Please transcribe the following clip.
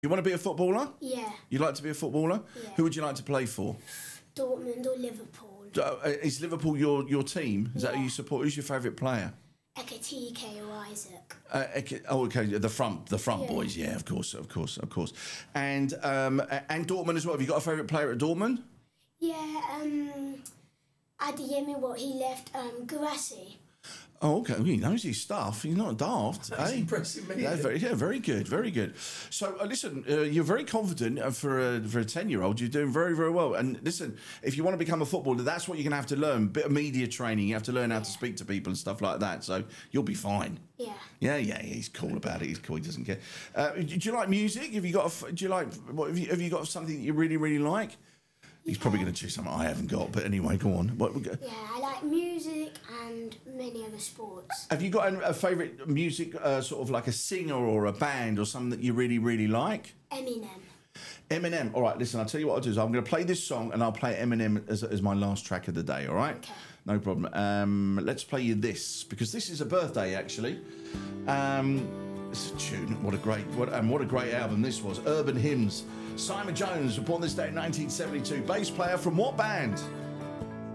You want to be a footballer? Yeah. You'd like to be a footballer? Yeah. Who would you like to play for? Dortmund or Liverpool. Is Liverpool your team? Is that who you support? Who's your favourite player? Ekatike or Isaac. Okay, the front boys. Yeah, of course. And Dortmund as well. Have you got a favourite player at Dortmund? Yeah, Adeyemi, what he left, Guirassy. Oh, okay. He knows his stuff. He's not daft. That's impressive, me. Yeah, very good. So, listen, you're very confident for a 10-year-old. You're doing very, very well. And listen, if you want to become a footballer, that's what you're going to have to learn. Bit of media training. You have to learn how to speak to people and stuff like that. So you'll be fine. Yeah. Yeah. He's cool about it. He's cool. He doesn't care. Do you like music? Have you got? Have you got something that you really, really like? He's probably going to choose something I haven't got. But anyway, go on. Yeah, I like music and many other sports. Have you got a favourite music, sort of like a singer or a band or something that you really, really like? Eminem. All right, listen, I'll tell you what I'll do is I'm going to play this song and I'll play Eminem as my last track of the day, all right? Okay. No problem. Let's play you this, because this is a birthday, actually. It's a tune. What a great album this was. Urban Hymns. Simon Jones, born this day in 1972. Bass player from what band?